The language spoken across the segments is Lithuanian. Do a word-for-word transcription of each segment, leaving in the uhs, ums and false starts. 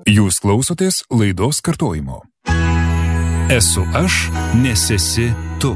Jūs klausotės laidos kartojimo. Esu aš, nes esi tu.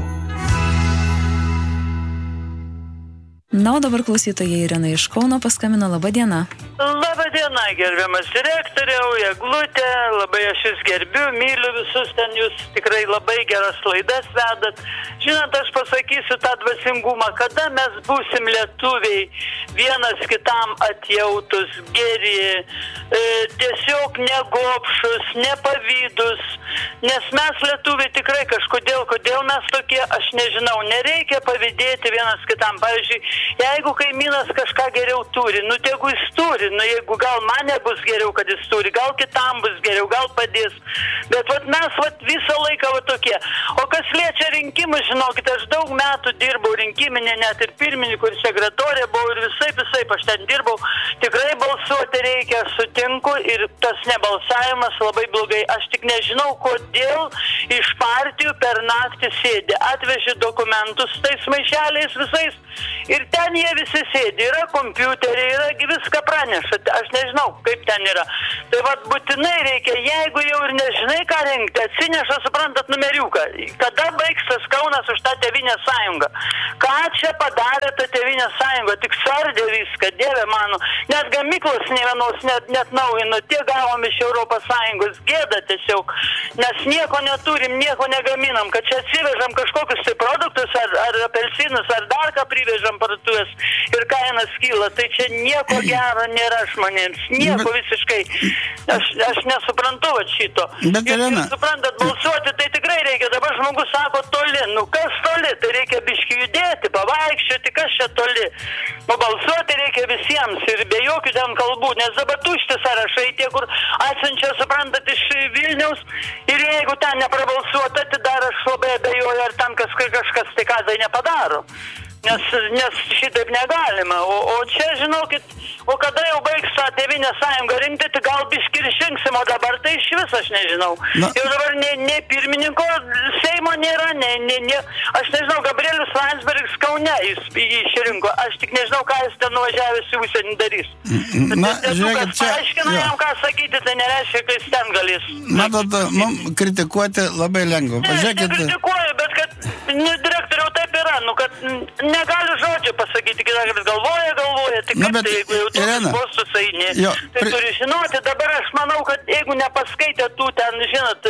Na, o dabar klausytoja Irena iš Kauno paskambino. Labą dieną. Labą dieną, gerbiamas direktoriau, Eglutė, labai aš jūs gerbiu, myliu visus ten, jūs tikrai labai geras laidas vedat. Žinot, aš pasakysiu tą dvasingumą, kada mes būsim lietuviai vienas kitam atjautus, geri, e, tiesiog negopšus, nepavydus, nes mes lietuviai tikrai kažkodėl, kodėl mes tokie, aš nežinau, nereikia pavydėti vienas kitam. Pavyzdžiui, jeigu kaimynas kažką geriau turi, nu tegu jis turi, nu jeigu gal man nebus geriau, kad jis turi, gal kitam bus geriau, gal padės, bet vat mes vat visą laiką vat tokie. O kas liečia rinkimus, žinokit, aš daug metų dirbau rinkiminė, net ir pirmininkų ir sekretorė buvau ir visai, visai aš ten dirbau, tikrai balsuoti reikia, sutinku, ir tas nebalsavimas labai blogai. Aš tik nežinau, kodėl iš partijų per naktį sėdi, atvežė dokumentus tais maišeliais visais ir ten jie visi sėdi, yra kompiuteriai, yra viską praneša, aš nežinau, kaip ten yra. Tai vat būtinai reikia, jeigu jau ir nežinai, ką rinkti, atsineša, suprantat, numeriuką. Kada baigs tas Kaunas už tą Tėvynės sąjungą? Ką čia padarė ta Tėvynės sąjunga? Tik sardė viską, Dieve mano. Net gamyklos ne vienos net, net naujino, tie gavom iš Europos sąjungos, gėda tiesiog. Nes nieko neturim, nieko negaminam, kad čia atsivežam kažkokius tai produktus, ar, ar apelsinus, ar dar ką privežam parduotuvės ir kainas kyla. Tai čia nieko gero nėra žmonėms, nieko bet, visiškai. Aš, aš nesuprantu va šito. Bet, Elena, jūs suprantat, balsuoti tai tikrai reikia. Dabar žmogus sako toli. Nu kas toli? Tai reikia biškį judėti, pavaikščioti, kas čia toli. O balsuoti reikia visiems ir be jokių ten kalbų, nes dabar tušti sąrašai tie, kur atsiunčia, suprantat, iš Vilniaus, ir jeigu ten neprabalsuota, tai dar aš labai abejoju, ar ten kažkas, kažkas tai ką tai nepadaro. Nes, nes šitaip negalima. O, o čia, žinokit, o kada jau baigs tą Tėvynės sąjungą rinkti, tai gal biškį ir išrinksim, o dabar tai iš vis aš nežinau. Na. Ir dabar ne, ne pirmininko Seimo nėra, ne, ne, ne, aš nežinau, Gabrielius Landsbergis Kaune jis, jis išrinko, aš tik nežinau, ką jis ten nuvažiavęs į užsienį darys. Na, žiūrėkit, čia... Paaiškina jam, ką sakyti, tai nereiškia, kad jis ten galės. Matot, mums kritikuoti labai lengva. Pažiūrėkit... Ne, nekritikuoju, bet kad, nu, direktoriau, taip yra, nu, kad negali žodžio pasakyti, kad galvoja, galvoja, tik nu, kaip bet, tai, jeigu jau tokius postus eini, tai pri... turi žinoti. Dabar aš manau, kad jeigu nepaskaitė tų ten, žinot,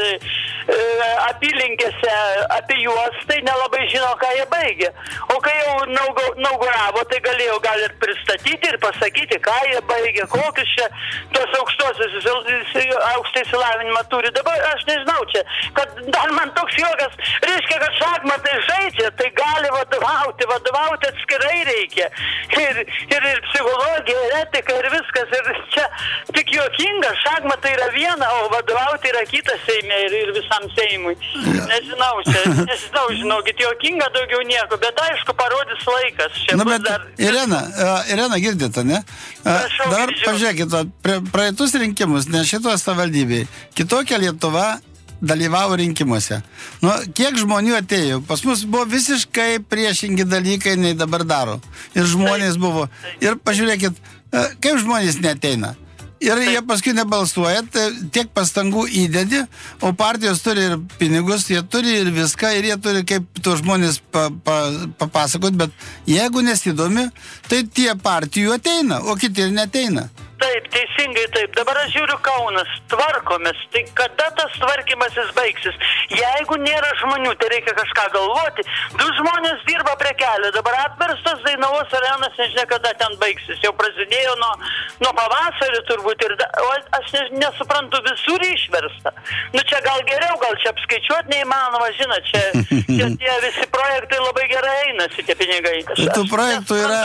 apylinkėse apie juos, tai nelabai žino, ką jie baigė. O kai jau inauguravo, tai galėjo gal ir pristatyti ir pasakyti, ką jie baigė, kokius čia tos aukštosios, aukštą įsilavinimą turi. Dabar aš nežinau čia, kad dar man toks juokas, reiškia, kad šachmatai žaidžia, tai gali vadovauti, vadovauti atskirai reikia. Ir, ir, ir psichologija, ir etika, ir viskas. Ir čia tik juokinga, šachmatai yra viena, o vadovauti yra kitas Seime ir, ir visam Seimui. Ja. Nežinau, čia, nežinau, žinokit, juokinga daugiau nieko, bet aišku, parodys laikas. Čia nu, bet, dar... Irena, uh, Irena, girdite, ne? Uh, Prašau, dar girdžiu. Pažiūrėkit, pra, praeitus rinkimus, ne šitos savivaldybėje, kitokia Lietuva dalyvavo rinkimuose. Nu, kiek žmonių atėjo? Pas mus buvo visiškai priešingi dalykai, nei dabar daro. Ir žmonės buvo. Ir pažiūrėkit, kaip žmonės neateina. Ir jie paskui nebalsuoja, tai tiek pastangų įdedi, o partijos turi ir pinigus, jie turi ir viską, ir jie turi kaip tuos žmonės pa, pa, papasakot, bet jeigu nesidomi, tai tie partijų ateina, o kiti ir neateina. Taip, teisingai taip. Dabar aš žiūriu Kaunas, tvarkomės. Tai kada tas tvarkymasis baigsis? Jeigu nėra žmonių, tai reikia kažką galvoti. Du žmonės dirba prie kelio. Dabar atverstas Dainavos arenas, nežinia, kada ten baigsis. Jau prasidėjo nuo, nuo pavasario turbūt. Ir da, o aš ne, nesuprantu, visur išversta. Nu čia gal geriau, gal čia apskaičiuoti neįmanoma, žinot, čia, čia tie visi projektai labai gerai einasi, tie pinigai. Aš, tų, projektų yra,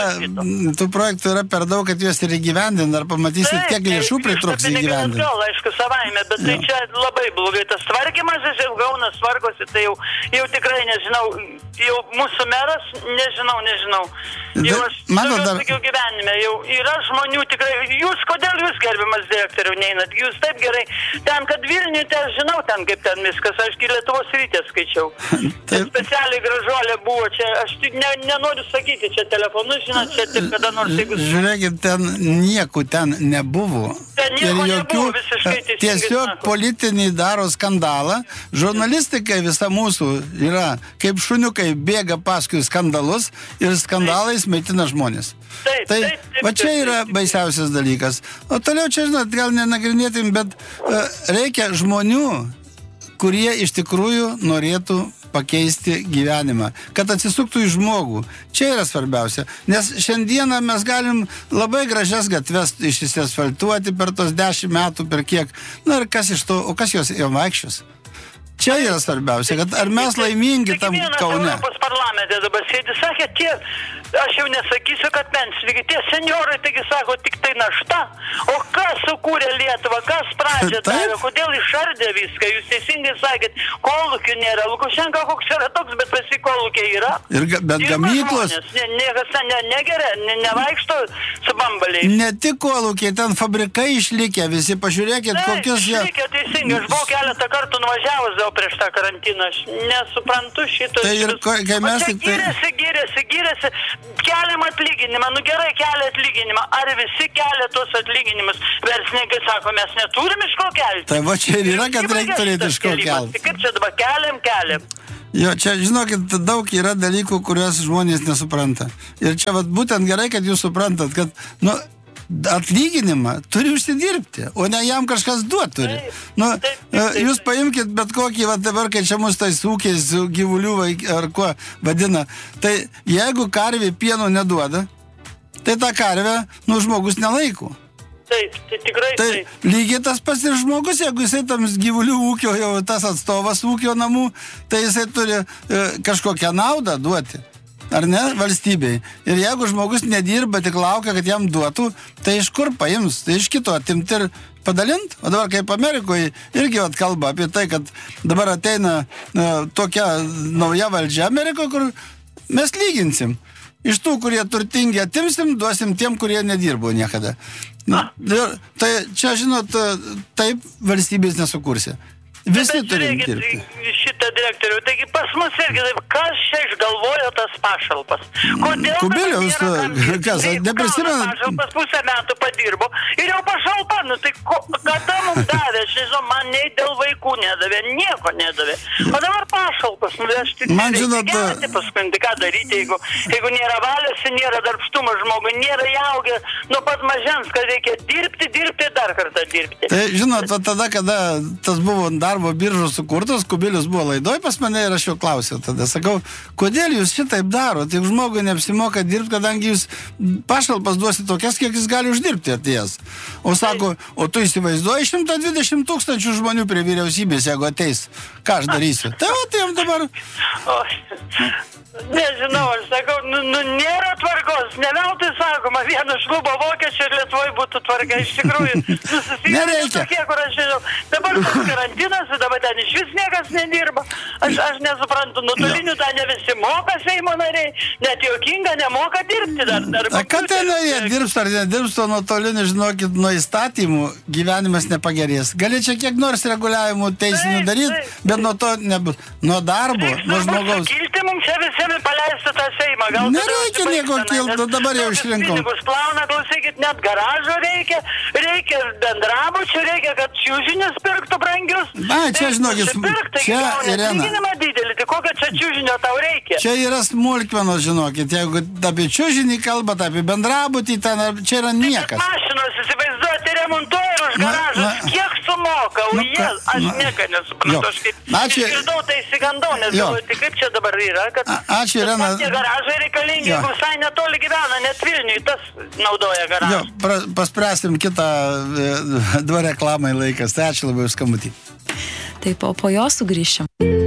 tų projektų yra per daug, kad juos ir įgyvendina, ar pamatysit, kiek lėšų pritruks įgyvendinti. Gal, aišku, savaime, bet tai čia labai blogai. Tas tvarkymas, jau Kaunas tvarkosi, tai jau, jau tikrai nežinau, jau mūsų meras, nežinau, nežinau. Jau aš matot, dar... sakiau gyvenime, jau yra žmonių tikrai. Jūs, kodėl jūs, gerbiamas direktoriau, neinat? Jūs taip gerai. Ten, kad Vilniuje, tai aš žinau ten, kaip ten viskas. Aš Lietuvos rytę skaičiau. Specialiai gražuolė buvo čia. Aš ne, nenoriu sakyti čia telefonu, žinot, čia tik kada nors. Jeigu... Žiūrėkit, ten nieko ten ten nebuvo. Ten nieko nebuvo, visiškai teisingai tiesiog sako. politiniai daro skandalą. Žurnalistikai visa mūsų yra kaip šuniukai bėga paskui skandalus ir skandalais maitina žmonės. Taip, tai taip, taip, va čia taip, yra taip. baisiausias dalykas. O toliau čia, žinot, gal nenagrinėtim, bet uh, reikia žmonių, kurie iš tikrųjų norėtų pakeisti gyvenimą, kad atsisuktų į žmogų. Čia yra svarbiausia. Nes šiandieną mes galim labai gražias gatves išsiasfaltuoti per tos dešimt metų, per kiek. Na ir kas iš to, o kas jos jau vaikščios? Čia yra svarbiausia, kad ar mes laimingi tam Kaune. Europos parlamente dabar sėdi, sakė, tie, aš jau nesakysiu, kad pensinikai, tie seniorai, taigi sako, tik tai našta. O kas sukūrė Lietuvą, kas pradžia davė, kodėl išardė viską, jūs teisingai sakėt, kolūkių nėra, Lukašenka koks yra toks, bet visi kolūkiai yra. Ir, bet Dirba gamyklos... žmonės, ne, niekas ten ne, negeria, ne, nevaikšto su bambaliais. Ne tik kolūkiai, ten fabrikai išlikę, visi pažiūrėkit, Ne, kokius jie... išlikę, teisingai, aš buvau keletą kartų nuvažiavus dėl prieš tą karantiną, aš nesuprantu šito. Tai ir ko- kai mes o čia tik tai- gyrėsi, gyrėsi, gyrėsi, keliam atlyginimą, nu gerai kelia atlyginimą, ar visi kelia tuos atlyginimus? Verslininkai sako, mes neturim iš ko kelti. Tai va čia ir yra, kad Kaip reikia baigėsi turėti tas iš ko kėlimas? kelti. Tai kaip čia dabar keliam, keliam? Jo, čia, žinokit, daug yra dalykų, kuriuos žmonės nesupranta. Ir čia vat, būtent gerai, kad jūs suprantat, kad, nu, atlyginimą turi užsidirbti, o ne jam kažkas duot turi. Taip, Nu, taip, taip, taip. jūs paimkit bet kokį, va dabar, kai čia mus tais ūkiais gyvulių vaik, ar kuo vadina, tai jeigu karvė pieno neduoda, tai tą karvę, nu, žmogus nelaiko. Taip, tai tikrai Tai taip. lygiai tas pats ir žmogus, jeigu jisai tam gyvulių ūkio, jau tas atstovas ūkio namų, tai jisai turi e, kažkokią naudą duoti. Ar ne, valstybei. Ir jeigu žmogus nedirba, tik laukia, kad jam duotų, tai iš kur paims? Tai iš kito atimti ir padalint. O dabar kaip Amerikoje irgi vat kalba apie tai, kad dabar ateina e, tokia nauja valdžia Amerikoje, kur mes lyginsim. Iš tų, kurie turtingi atimsim, duosim tiem, kurie nedirbo niekada. Na, ir, tai čia, žinot, taip valstybės nesukursi. Visi Bet turim žiūrėkit dirbti. į šitą direktorių, taigi pas mus irgi taip, kas čia išgalvojo tas pašalpas? Kodėl Kubiliaus, dabar nėra kam dirbti? kas, Jeigu neprisimena- gauna pašalpas pusę metų padirbo ir jau pašalpa, nu tai ko, kada mums davė, aš nežinau, man nei dėl vaikų nedavė, nieko nedavė. O dabar pašalpas, nu aš tik Man, žinot, gerti paskui, tai ką daryti, jeigu, jeigu nėra valios, nėra darbštumo žmogui, nėra jaugę, nuo pat mažens, kad reikia dirbti, dirbti ir dar kartą dirbti. Tai žinot, va tada, kada tas buvo darbo biržos sukurtos, Kubilius buvo laidoj pas mane ir aš jo klausiau tada. Sakau, kodėl jūs šitaip darot? Juk žmogui neapsimoka dirbti, kadangi jūs pašalpas duosit tokias, kiek jis gali uždirbti atėjęs. O sako, o tu įsivaizduoji šimtą dvidešimt tūkstančių žmonių prie vyriausybės, jeigu ateis. Ką aš darysiu? Tai va, tai jam dabar... O, nežinau, aš sakau, nu, nu nėra tvarkos, ne veltui sakoma, vienu šlubo vokiečių ir Lietuvoje būtų tvarka, iš tikrųjų. Nereikia. Tokie, kur aš žinau, dabar tas karantinas, dabar ten iš vis niekas nedirba. Aš, aš nesuprantu, nuotolinių tą ne visi moka Seimo nariai, net juokinga nemoka dirbti dar. dar A, kad ten jie dirbs ar nedirbs, to nuotolinį, žinokit, nuo įstatymų gyvenimas nepagerės. Gali čia kiek nors reguliavimų teisinių Taip, daryti, taip. bet nuo to nebus. Nuo darbo, Reiks nuo turbūt žmogaus. sukilti mums čia visiems paleisti tą Seimą. Gal Nereikia nieko kilt, nu dabar jau išrinkom. Pinigus plauna, klausykit, net garažo reikia, reikia bendrabučių, reikia, kad čiūžinius pirktų brangius. Na, čia, žinokit, čia, Irena. Atlyginimą didelį, tai kokio čia čiūžinio tau reikia? Čia yra smulkmenos, žinokit, jeigu apie čiužinį kalbat, apie bendrabutį, ten, čia yra niekas. Mašinos, įsivaizduoti, remontuoja ir už Na, garažą. na. Kiek sumoka? O Nu, jie, ką- aš na. nieko Jo. nesuprantu. Aš kaip Ačiū. išgirdau, tai įsigandau, nes Jo. galvoju, tai kaip čia dabar yra, kad... A- ačiū, Irena. kad Tie garažai reikalingi, Jo. jeigu visai netoli gyvena, net Vilniui, tas naudoja garažą. Jo, pra, paspręsim kitą e, du reklamai laikas. Tai ačiū labai už skambutį. Taip, o po jo sugrįšim.